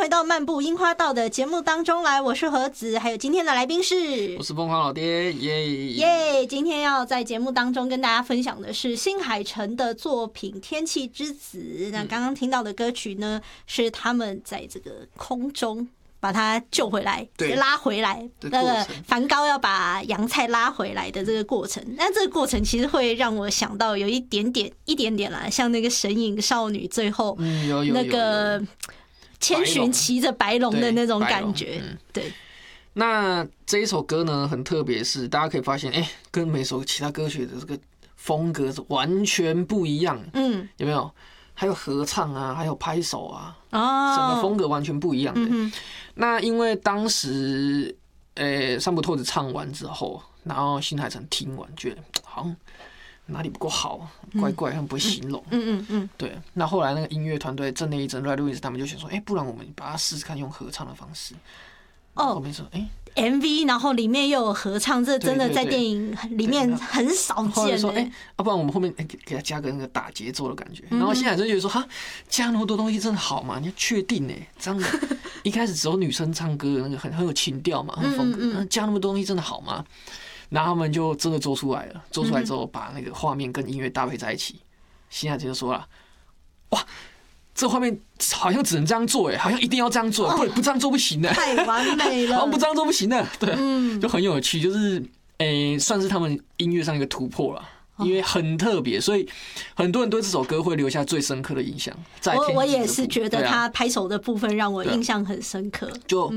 回到漫步樱花道的节目当中来，我是何子，还有今天的来宾是， 我是疯狂老爹，耶耶！今天要在节目当中跟大家分享的是新海诚的作品《天气之子》。那刚刚听到的歌曲呢，是他们在这个空中把他救回来，拉回来，那个梵高要把洋菜拉回来的这个过程。那这个过程其实会让我想到有一点点啦，像那个神隐少女最后那个千寻骑着白龙的那种感觉。对， 那这一首歌呢，很特别，是大家可以发现，跟每首其他歌曲的这个风格是完全不一样。有没有？还有合唱啊，还有拍手啊，整个风格完全不一样的。那因为当时，山本透子唱完之后，然后新海诚听完，觉得好像哪里不够好，怪怪，他们不会形容。对。那后来那个音乐团队正内一真、Red Wings 他们就想说，不然我们把它试试看用合唱的方式。后面说 MV， 然后里面又有合唱，这真的在电影里面很少见。 说不然我们后面给他加个那个打节奏的感觉。然后新海诚就觉得说，哈，加那么多东西真的好吗？你要确定这样的。一开始只有女生唱歌，那个很有情调嘛，很风格。加那么多东西真的好吗？然后他们就真的做出来了。做出来之后，把那个画面跟音乐搭配在一起。新海诚就说了，哇！这画面好像只能这样做，好像一定要这样做，不这样做不行的， 太完美了， 好像不这样做不行的，对，就很有趣，就是算是他们音乐上一个突破了，因为很特别，所以很多人对这首歌会留下最深刻的印象。 我也是觉得他拍手的部分让我印象很深刻， 就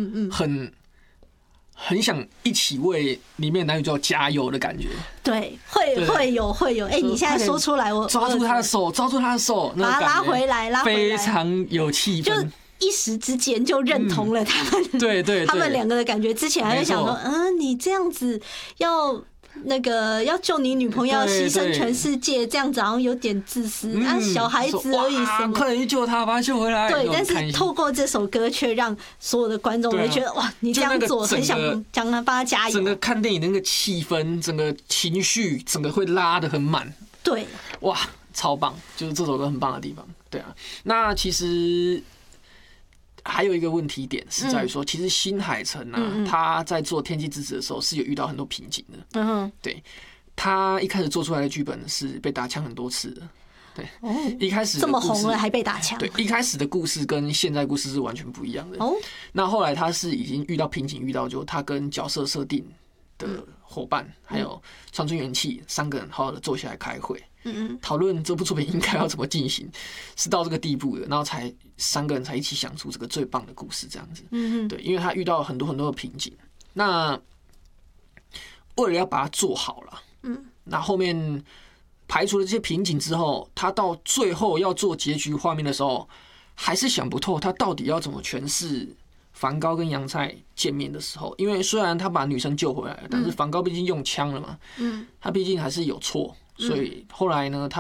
很想一起为里面男女主角加油的感觉。 对，会有。你现在说出来，我抓住他的手， 把他拉回来， 非常有气氛。 就一时之间就认同了他们， 对， 他们两个的感觉。之前还在想说，你这样子要救你女朋友，要牺牲全世界，这样子好像有点自私。小孩子而已，什么？ 快点去救他，把他救回来。 对，但是透过这首歌，却让所有的观众会觉得，哇，你这样做，很想帮他加油。 整个看电影的那个气氛，整个情绪，整个会拉得很满。 对， 哇，超棒！就是这首歌很棒的地方。对啊，那其实还有一个问题点是在于说，其实新海诚他在做《天气之子》的时候是有遇到很多瓶颈的。对，他一开始做出来的剧本是被打枪很多次的。对，一开始这么红了还被打枪。 对，一开始的故事跟现在故事是完全不一样的。那后来他是已经遇到瓶颈，遇到就他跟角色设定的伙伴还有川村元气3个人好好的坐下来开会。讨论这部作品应该要怎么进行，是到这个地步的，然后才3个人才一起想出这个最棒的故事，这样子。对，因为他遇到很多的瓶颈，那为了要把它做好了，那后面排除了这些瓶颈之后，他到最后要做结局画面的时候，还是想不透他到底要怎么诠释梵高跟洋菜见面的时候，因为虽然他把女生救回来了，但是梵高毕竟用枪了嘛，他毕竟还是有错。所以后来呢，他